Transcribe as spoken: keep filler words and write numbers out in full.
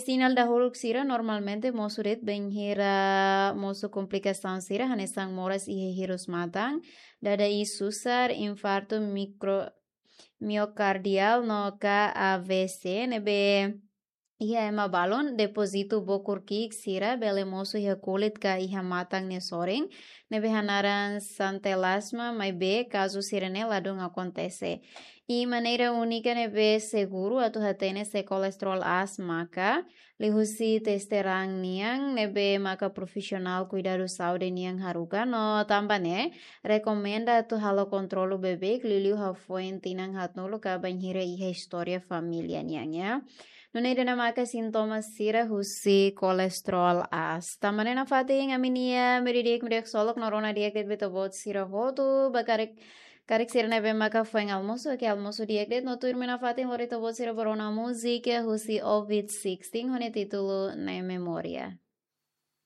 Sinal dahulu sira normalmente mosuret benghira mosu complicação sira hanesang moras ihe hirus matang dada i susar infarto micro miocardial no ka A V C nebe iha ema balon deposito bokur kik sira bele mosu iha kulit ka iha matang ne soreng nebe hanaran santelasma mai be caso sirene ladung acontece e maneira única nebe seguro atu hatene se colesterol asma ka lihusi testerang niang nebe maka profissional cuidado saúde niang haruka no tambane recomenda atu halo kontrolu bebek liliu ha foen tinang hatnulu ka banhira iha história família niang ya. Nunay na maka sintomas sira husi kolesterol as. Tamane na fating aminia meridik meridik solok norona diak det beto bot sira hotu bakarik karik sira nebe maka fueng almoso ke almoso diak det no tuir mena fating lorito bot sira borona musika husi Ovid sixteen hone titulo na memoria.